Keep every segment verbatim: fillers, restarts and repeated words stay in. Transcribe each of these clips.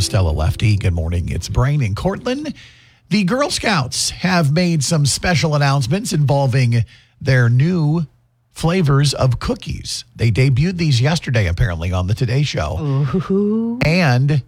Stella Lefty. Good morning. It's Brian in Cortland. The Girl Scouts have made some special announcements involving their new flavors of cookies. They debuted these yesterday, apparently, on the Today Show. Ooh. And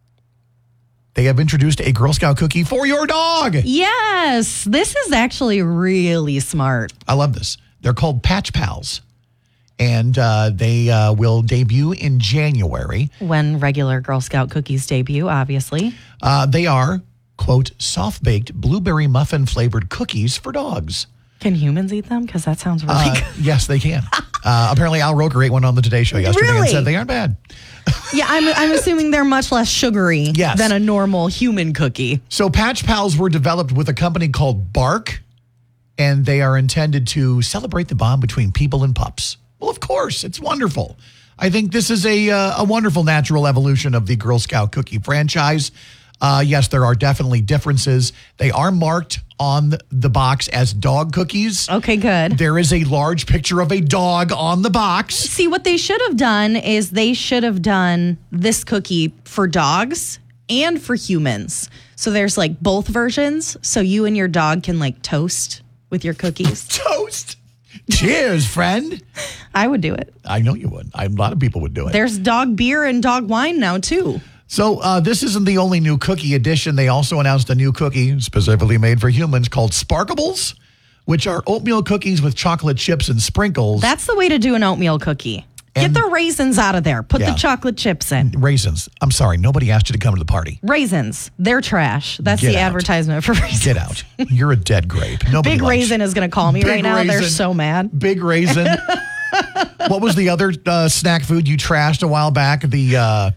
they have introduced a Girl Scout cookie for your dog. Yes, this is actually really smart. I love this. They're called Patch Pals. And uh, they uh, will debut in January. When regular Girl Scout cookies debut, obviously. Uh, they are, quote, soft-baked blueberry muffin-flavored cookies for dogs. Can humans eat them? Because that sounds really Uh, good. yes, they can. Uh, apparently, Al Roker ate one on the Today Show yesterday Really? and said they aren't bad. Yeah, I'm, I'm assuming they're much less sugary Yes. than a normal human cookie. So Patch Pals were developed with a company called Bark, and they are intended to celebrate the bond between people and pups. Well, of course, it's wonderful. I think this is a uh, a wonderful natural evolution of the Girl Scout cookie franchise. Uh, yes, there are definitely differences. They are marked on the box as dog cookies. Okay, good. There is a large picture of a dog on the box. See, what they should have done is they should have done this cookie for dogs and for humans. So there's like both versions. So you and your dog can like toast with your cookies. Toast. Cheers, friend. I would do it. I know you would. I, a lot of people would do it. There's dog beer and dog wine now, too. So uh, this isn't the only new cookie edition. They also announced a new cookie specifically made for humans called Sparkables, which are oatmeal cookies with chocolate chips and sprinkles. That's the way to do an oatmeal cookie. And- Get the raisins out of there. Put Yeah. the chocolate chips in. Raisins. I'm sorry. Nobody asked you to come to the party. Raisins. They're trash. That's Get the out. advertisement for raisins. Get out. You're a dead grape. Nobody Big likes Raisin is going to call me Big right now. They're Raisin. so mad. Big Raisin. What was the other uh, snack food you trashed a while back? The, uh,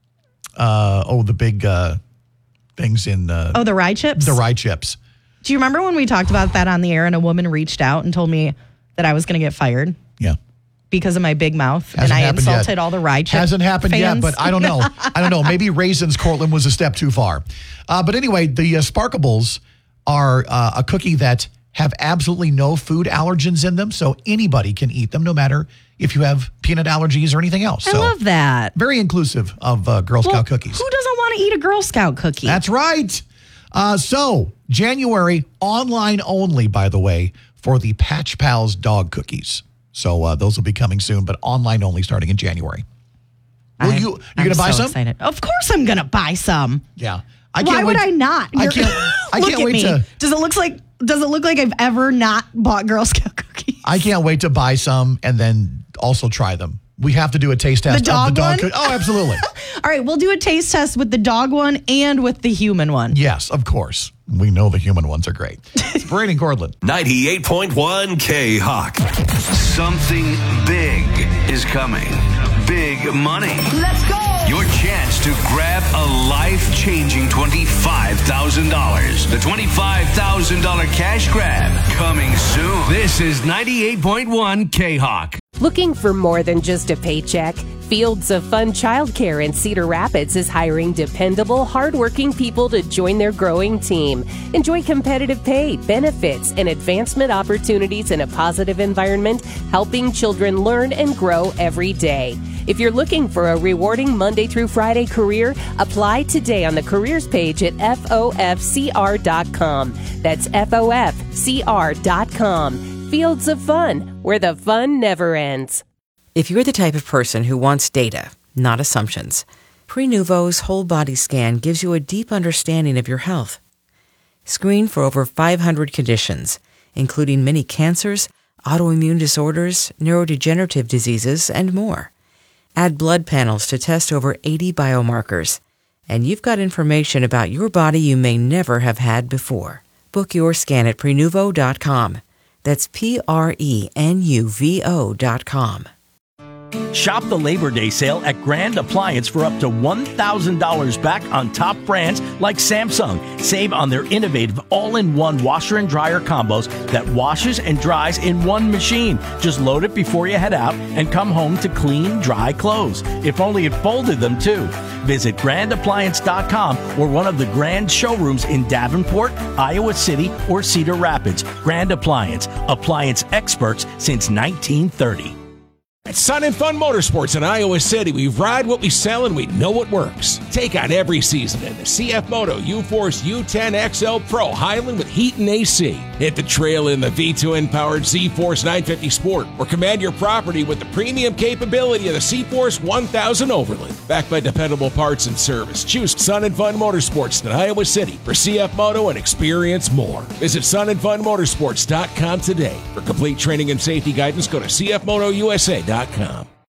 uh, oh, the big uh, things in uh, Oh, the rye chips? the rye chips. Do you remember when we talked about that on the air and a woman reached out and told me that I was going to get fired Yeah. because of my big mouth? Hasn't and I happened insulted yet. all the rye chip Hasn't happened yet, fans? but I don't know. I don't know. Maybe Raisins Cortland was a step too far. Uh, but anyway, the uh, Sparkables are uh, a cookie that have absolutely no food allergens in them, so anybody can eat them, no matter if you have peanut allergies or anything else. I So love that. very inclusive of uh, Girl Scout Well, cookies. Who doesn't want to eat a Girl Scout cookie? That's right. Uh, so January, online only, by the way, for the Patch Pals dog cookies. So uh, those will be coming soon, but online only starting in January. Will I'm- you? You're I'm gonna buy so some? Excited. Of course, I'm gonna buy some. Yeah. I Why can't would wait- I not? I You're- can't. I look can't at wait me. to. Does it look like? Does it look like I've ever not bought Girl Scout cookies? I can't wait to buy some and then also try them. We have to do a taste test dog of the dog. one? Cook- oh, absolutely. All right, we'll do a taste test with the dog one and with the human one. Yes, of course. We know the human ones are great. It's Brady Cortland. ninety-eight point one K-Hawk. Something big is coming. Big money. Let's go! Your chance to grab a life-changing twenty-five thousand dollars. The twenty-five thousand dollars cash grab coming soon. This is ninety-eight point one K-Hawk. Looking for more than just a paycheck? Fields of Fun Childcare in Cedar Rapids is hiring dependable, hardworking people to join their growing team. Enjoy competitive pay, benefits, and advancement opportunities in a positive environment, helping children learn and grow every day. If you're looking for a rewarding Monday through Friday career, apply today on the careers page at F O F C R dot com. That's F O F C R dot com. Fields of Fun, where the fun never ends. If you're the type of person who wants data, not assumptions, Prenuvo's whole body scan gives you a deep understanding of your health. Screen for over five hundred conditions, including many cancers, autoimmune disorders, neurodegenerative diseases, and more. Add blood panels to test over eighty biomarkers, and you've got information about your body you may never have had before. Book your scan at Prenuvo dot com. That's P R E N U V O dot com. Shop the Labor Day sale at Grand Appliance for up to one thousand dollars back on top brands like Samsung. Save on their innovative all-in-one washer and dryer combos that washes and dries in one machine. Just load it before you head out and come home to clean, dry clothes. If only it folded them too. Visit Grand Appliance dot com or one of the Grand showrooms in Davenport, Iowa City, or Cedar Rapids. Grand Appliance. Appliance experts since nineteen thirty. At Sun and Fun Motorsports in Iowa City, we ride what we sell and we know what works. Take on every season in the C F Moto U-Force U ten X L Pro Highland with heat and A C. Hit the trail in the V two N-powered Z-Force nine fifty Sport or command your property with the premium capability of the C-Force one thousand Overland. Backed by dependable parts and service, choose Sun and Fun Motorsports in Iowa City for C F Moto and experience more. Visit sun and fun motorsports dot com today. For complete training and safety guidance, go to C F Moto U S A dot com.